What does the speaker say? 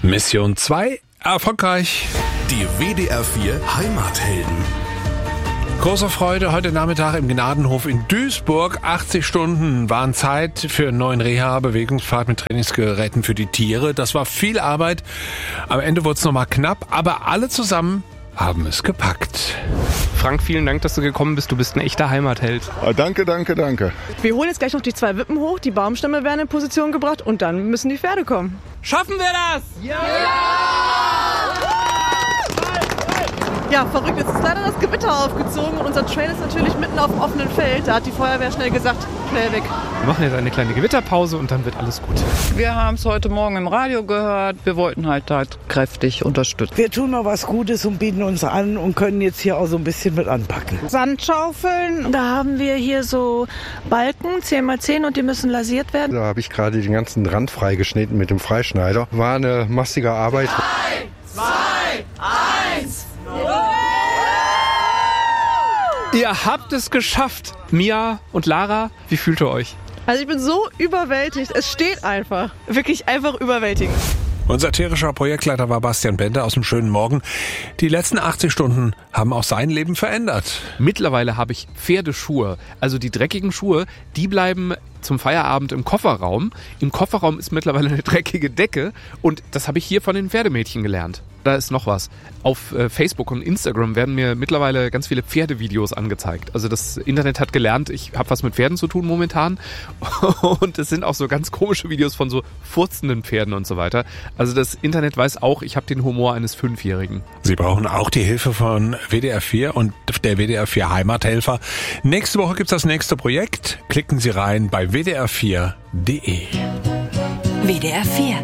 Mission 2 erfolgreich. Die WDR 4 Heimathelden. Große Freude heute Nachmittag im Gnadenhof in Duisburg. 80 Stunden waren Zeit für einen neuen Reha-Bewegungspfad mit Trainingsgeräten für die Tiere. Das war viel Arbeit. Am Ende wurde es nochmal knapp, aber alle zusammen haben es gepackt. Frank, vielen Dank, dass du gekommen bist. Du bist ein echter Heimatheld. Danke. Wir holen jetzt gleich noch die 2 Wippen hoch, die Baumstämme werden in Position gebracht und dann müssen die Pferde kommen. Schaffen wir das? Ja! Ja, verrückt, jetzt ist leider das Gewitter aufgezogen und unser Trail ist natürlich mitten auf dem offenen Feld. Da hat die Feuerwehr schnell gesagt, schnell weg. Wir machen jetzt eine kleine Gewitterpause und dann wird alles gut. Wir haben es heute Morgen im Radio gehört. Wir wollten halt kräftig unterstützen. Wir tun noch was Gutes und bieten uns an und können jetzt hier auch so ein bisschen mit anpacken. Sandschaufeln, da haben wir hier so Balken, 10x10 und die müssen lasiert werden. Da habe ich gerade den ganzen Rand freigeschnitten mit dem Freischneider. War eine massige Arbeit. 3, 2, 1... Ihr habt es geschafft. Mia und Lara, wie fühlt ihr euch? Also ich bin so überwältigt. Es steht einfach. Wirklich einfach überwältigend. Unser tierischer Projektleiter war Bastian Bender aus dem schönen Morgen. Die letzten 80 Stunden haben auch sein Leben verändert. Mittlerweile habe ich Pferdeschuhe. Also die dreckigen Schuhe, die bleiben zum Feierabend im Kofferraum. Im Kofferraum ist mittlerweile eine dreckige Decke und das habe ich hier von den Pferdemädchen gelernt. Da ist noch was. Auf Facebook und Instagram werden mir mittlerweile ganz viele Pferdevideos angezeigt. Also das Internet hat gelernt, ich habe was mit Pferden zu tun momentan. Und es sind auch so ganz komische Videos von so furzenden Pferden und so weiter. Also das Internet weiß auch, ich habe den Humor eines 5-Jährigen. Sie brauchen auch die Hilfe von WDR 4 und der WDR 4 Heimathelfer. Nächste Woche gibt's das nächste Projekt. Klicken Sie rein bei wdr4.de. WDR 4